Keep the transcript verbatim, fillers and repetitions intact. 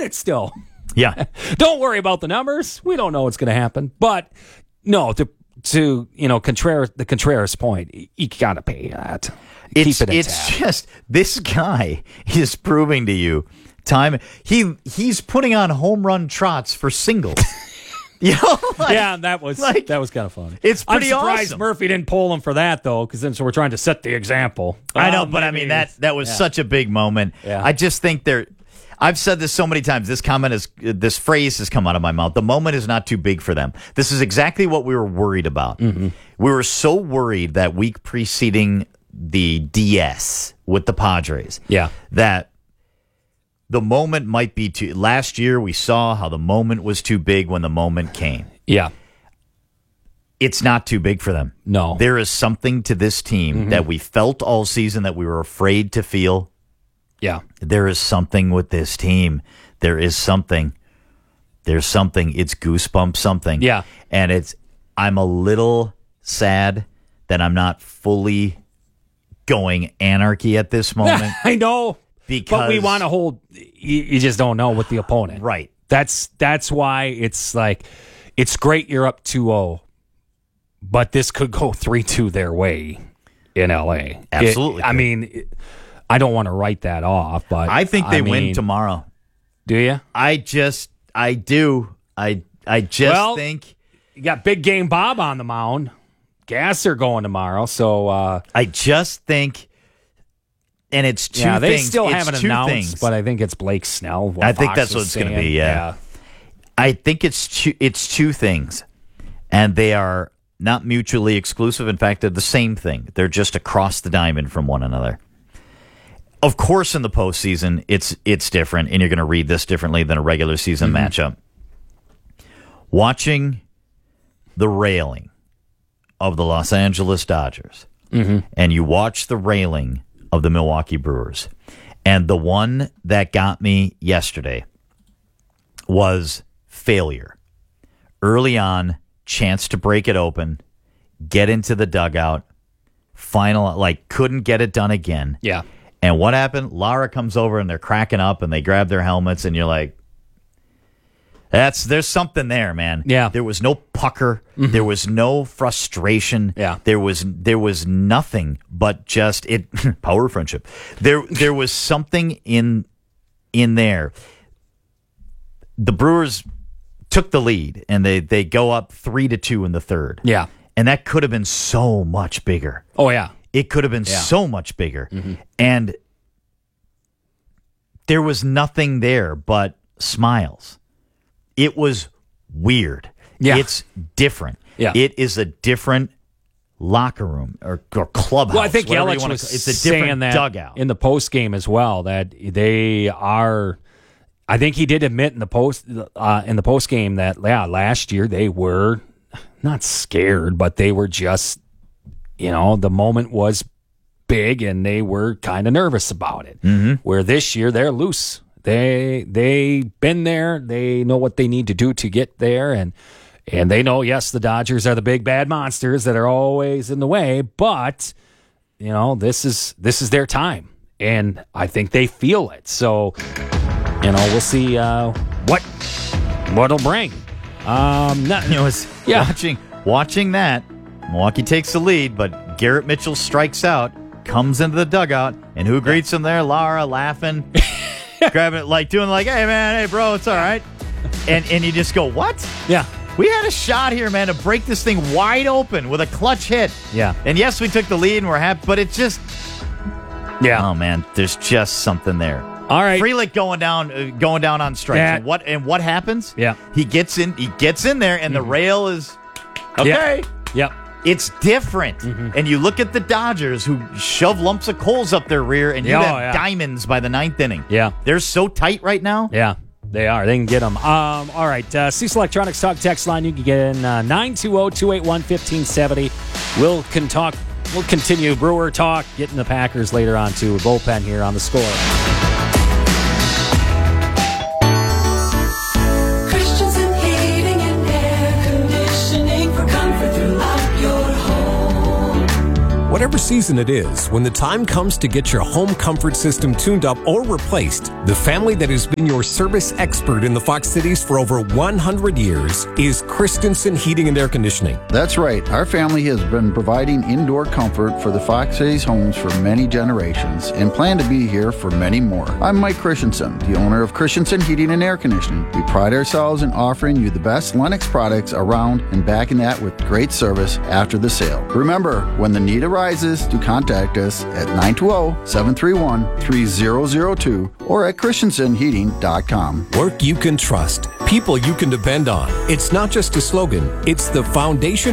it still. Yeah. Don't worry about the numbers. We don't know what's going to happen. But no, to to you know Contreras, the Contreras point, you got to pay that. It's Keep it it's just this guy is proving to you time. He he's putting on home run trots for singles. You know, like, yeah, that was like, that was kind of fun. It's pretty I'm surprised awesome. Murphy didn't pull him for that though, because then so we're trying to set the example. I know, Um, but I mean that that was yeah. such a big moment. Yeah. I just think there. I've said this so many times. This comment is this phrase has come out of my mouth. The moment is not too big for them. This is exactly what we were worried about. Mm-hmm. We were so worried that week preceding the D S with the Padres. Yeah. That the moment might be too. Last year we saw how the moment was too big when the moment came. Yeah. It's not too big for them. No. There is something to this team Mm-hmm. that we felt all season that we were afraid to feel. Yeah. There is something with this team. There is something. There's something. It's goosebump something. Yeah. And it's, I'm a little sad that I'm not fully going anarchy at this moment. I know. Because But we want to hold, you, you just don't know with the opponent. Right. That's that's why it's like, it's great you're up two oh, but this could go three two their way in L A. Absolutely It, I could. mean, it, I don't want to write that off, but I think they I win mean, tomorrow. Do you? I just, I do. I, I just Well, think. You got Big Game Bob on the mound. Gasser going tomorrow, so uh, I just think. And it's two yeah, they things. still it's haven't two announced, things. but I think it's Blake Snell. what I think Fox that's what was it's going to saying. be, yeah. I think it's two, it's two things, and they are not mutually exclusive. In fact, they're the same thing. They're just across the diamond from one another. Of course, in the postseason, it's it's different, and you're going to read this differently than a regular season Mm-hmm. matchup. Watching the railing of the Los Angeles Dodgers, Mm-hmm. and you watch the railing of the Milwaukee Brewers, and the one that got me yesterday was failure. Early on, chance to break it open, get into the dugout, final, like couldn't get it done again. Yeah. And what happened? Lara comes over and they're cracking up and they grab their helmets and you're like, that's there's something there, man. Yeah. There was no pucker. Mm-hmm. There was no frustration. Yeah. There was there was nothing but just it power of friendship. There there was something in in there. The Brewers took the lead and they, they go up three to two in the third. Yeah. And that could have been so much bigger. Oh, yeah. It could have been Yeah. so much bigger. Mm-hmm. And there was nothing there but smiles. It was weird. Yeah. It's different. Yeah. It is a different locker room or, or clubhouse. Well, I think whatever you Yelich wanna was call it. It's a different saying that dugout. in the post game as well, that they are. I think he did admit in the post uh, in the post game that yeah, last year they were not scared, but they were just, you know, the moment was big and they were kind of nervous about it. Mm-hmm. Where this year they're loose. They they been there. They know what they need to do to get there, and and they know yes, the Dodgers are the big bad monsters that are always in the way, but you know this is this is their time, and I think they feel it. So you know we'll see uh, what what'll bring. Um, not, It was Yeah. watching watching that. Milwaukee takes the lead, but Garrett Mitchell strikes out, comes into the dugout, and who greets him there? Lara laughing, grabbing it, like doing like, "Hey man, hey bro, it's all right." And and you just go, "What? yeah, We had a shot here, man, to break this thing wide open with a clutch hit." Yeah. And yes, we took the lead and we're happy, but it just, yeah. oh man, there's just something there. All right. Frelick going down, uh, going down on strikes. Yeah. And what and what happens? Yeah. He gets in. He gets in there, and the rail is okay. Yep. It's different. And you look at the Dodgers, who shove lumps of coals up their rear, and you Yeah, have oh, yeah. diamonds by the ninth inning. Yeah. They're so tight right now. Yeah, they are. They can get them. Um, all right. Uh, Cecil Electronics Talk text line. You can get in uh, nine two zero, two eight one, one five seven zero. We'll, can talk, we'll continue Brewer talk, getting the Packers later on, too. Bullpen here on the Score. Christensen Heating and Air Conditioning for comfort throughout your home. Whatever seems season it is when the time comes to get your home comfort system tuned up or replaced. The family that has been your service expert in the Fox Cities for over one hundred years is Christensen Heating and Air Conditioning. That's right. Our family has been providing indoor comfort for the Fox Cities homes for many generations and plan to be here for many more. I'm Mike Christensen, the owner of Christensen Heating and Air Conditioning. We pride ourselves in offering you the best Lennox products around and backing that with great service after the sale. Remember, when the need arises, to contact us at nine two zero, seven three one, three zero zero two or at christensen heating dot com. Work you can trust. People you can depend on. It's not just a slogan, it's the foundation